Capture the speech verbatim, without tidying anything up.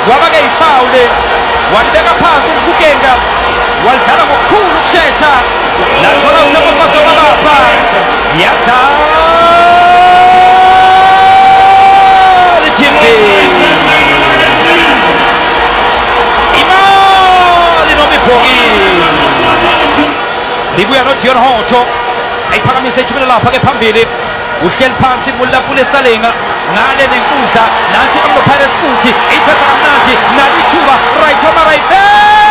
wabake ifawule walibeka phansi umkhukenga walidlala ngokukhulu ukushesha lathola uThembakhosha Mabasa yadlala Jimmy imali noma ibhokisi libuya noDion Hoto ayiphakamise ejubile lapha-ke phambili uhleli phansi Mulapule Salenga ngale nenkundla nansi Orlando Pirates futhi ipheza kamnandi nalithuba right over right there